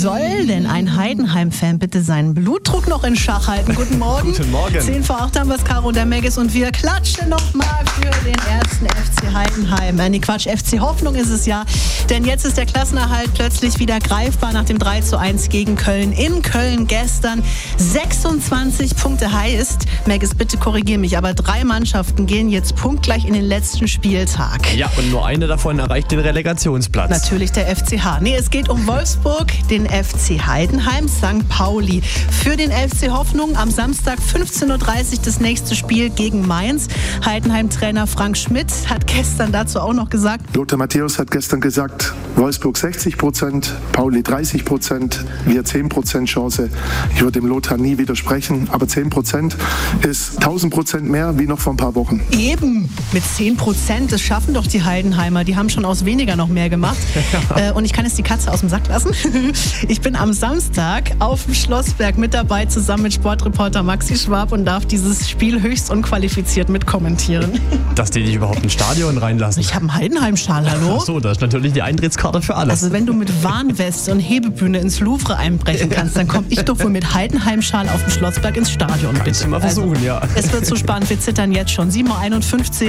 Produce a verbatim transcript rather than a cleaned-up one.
Soll denn ein Heidenheim-Fan bitte seinen Blutdruck noch in Schach halten? Guten Morgen. Guten Morgen. zehn vor acht haben wir es, Caro und der Megis, und wir klatschen nochmal für den ersten F C Heidenheim. Äh, nee, Quatsch, F C Hoffnung ist es ja. Denn jetzt ist der Klassenerhalt plötzlich wieder greifbar nach dem drei zu eins gegen Köln. In Köln gestern sechsundzwanzig Punkte heißt, Megis, bitte korrigier mich, aber drei Mannschaften gehen jetzt punktgleich in den letzten Spieltag. Ja, und nur eine davon erreicht den Relegationsplatz. Natürlich der F C H. Nee, es geht um Wolfsburg, den F C Heidenheim, Sankt Pauli. Für den F C Hoffnung am Samstag fünfzehn Uhr dreißig das nächste Spiel gegen Mainz. Heidenheim-Trainer Frank Schmidt hat gestern dazu auch noch gesagt: Lothar Matthäus hat gestern gesagt, Wolfsburg sechzig Prozent, Pauli dreißig Prozent, wir zehn Prozent Chance. Ich würde dem Lothar nie widersprechen, aber zehn Prozent ist tausend Prozent mehr wie noch vor ein paar Wochen. Eben, mit zehn Prozent, das schaffen doch die Heidenheimer. Die haben schon aus weniger noch mehr gemacht. äh, und ich kann jetzt die Katze aus dem Sack lassen. Ich bin am Samstag auf dem Schlossberg mit dabei, zusammen mit Sportreporter Maxi Schwab, und darf dieses Spiel höchst unqualifiziert mitkommentieren. Dass die dich überhaupt ins Stadion reinlassen. Ich habe einen Heidenheim-Schal, hallo? Ach so, das ist natürlich die Eintrittskarte für alles. Also wenn du mit Warnweste und Hebebühne ins Louvre einbrechen kannst, dann komme ich doch wohl mit Heidenheim-Schal auf dem Schlossberg ins Stadion. Kannst du mal versuchen, also, ja. Es wird so spannend, wir zittern jetzt schon. sieben Uhr einundfünfzig